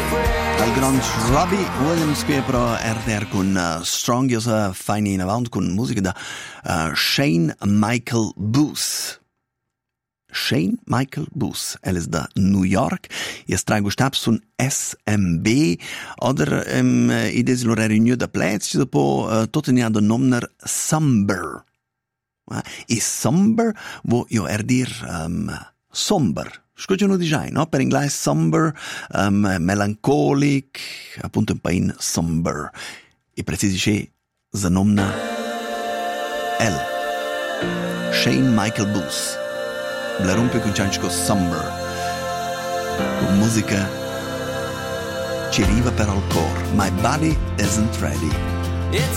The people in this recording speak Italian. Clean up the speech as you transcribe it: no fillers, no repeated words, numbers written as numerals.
Al grand Robbie Williams qui però RDR con Strong Yosa feine in avant con musica da Shane Michael Booth. Shane Michael Booth, er ist da New York, jetzt trage stabs sun SMB oder i des lor reunion da plets ci dopo totenia da nomner Somber. I Somber wo io dir somber. Scusi uno dice, no? Per inglese somber, melancholic, appunto un po' in somber. E precisi c'è la nomina L. Shane Michael Booth. La rompe con cianco somber. Con musica ci arriva per al cor. My body isn't ready.